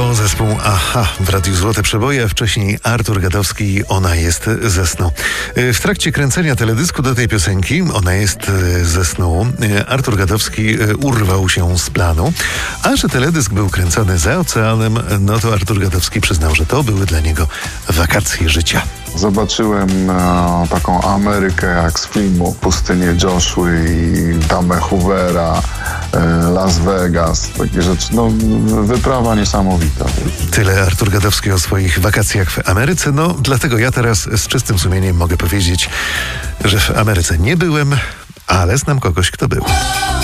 To zespół Aha w Radiu Złote Przeboje, a wcześniej Artur Gadowski, Ona jest ze snu. W trakcie kręcenia teledysku do tej piosenki, Ona jest ze snu, Artur Gadowski urwał się z planu, a że teledysk był kręcony za oceanem, no to Artur Gadowski przyznał, że to były dla niego wakacje życia. Zobaczyłem taką Amerykę jak z filmu, pustynię Joshua i Damę Hoovera, Las Vegas, takie rzeczy. No, wyprawa niesamowita. Tyle Artur Gadowski o swoich wakacjach w Ameryce. No, dlatego ja teraz z czystym sumieniem mogę powiedzieć, że w Ameryce nie byłem, ale znam kogoś, kto był.